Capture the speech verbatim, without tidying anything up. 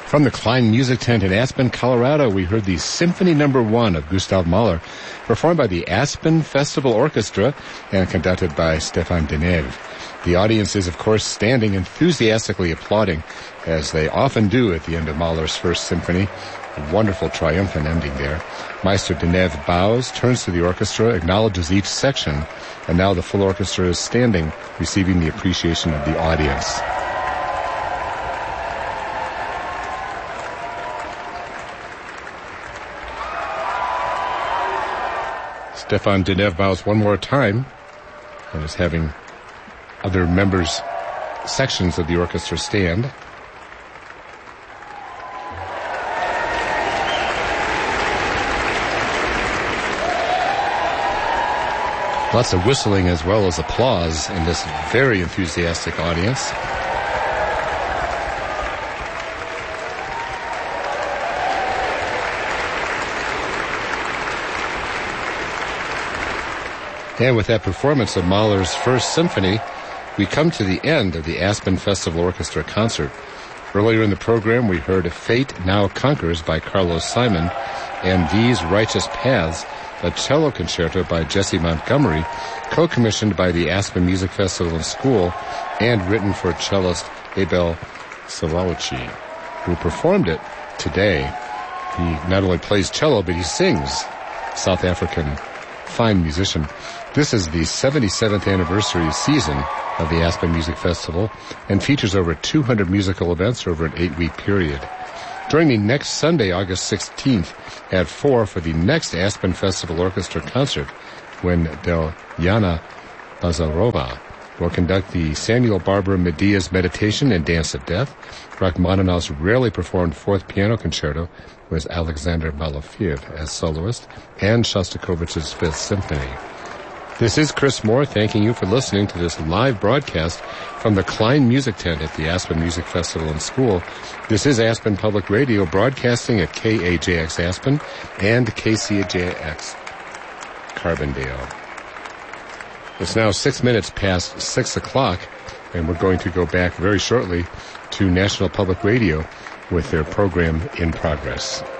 From the Klein Music Tent in Aspen, Colorado, we heard the Symphony Number One of Gustav Mahler, performed by the Aspen Festival Orchestra and conducted by Stefan Deneve. The audience is, of course, standing enthusiastically applauding, as they often do at the end of Mahler's First Symphony. A wonderful, triumphant ending there. Meister Deneve bows, turns to the orchestra, acknowledges each section, and now the full orchestra is standing, receiving the appreciation of the audience. Stefan Deneve bows one more time and is having other members, sections of the orchestra stand. Lots of whistling as well as applause in this very enthusiastic audience. And with that performance of Mahler's First Symphony, we come to the end of the Aspen Festival Orchestra concert. Earlier in the program, we heard Fate Now Conquers by Carlos Simon and These Righteous Paths, a cello concerto by Jesse Montgomery, co-commissioned by the Aspen Music Festival and School and written for cellist Abel Sawauchi, who performed it today. He not only plays cello, but he sings. South African fine musician. This is the seventy-seventh anniversary season of the Aspen Music Festival and features over two hundred musical events over an eight-week period. Join me next Sunday, August sixteenth at four for the next Aspen Festival Orchestra concert when Delyana Bazarova will conduct the Samuel Barber Medea's Meditation and Dance of Death. Rachmaninoff's rarely performed fourth piano concerto with Alexander Malofeev as soloist, and Shostakovich's Fifth Symphony. This is Chris Moore thanking you for listening to this live broadcast from the Klein Music Tent at the Aspen Music Festival and School. This is Aspen Public Radio broadcasting at K A J X Aspen and K C A J X Carbondale. It's now six minutes past six o'clock, and we're going to go back very shortly to National Public Radio with their program In Progress.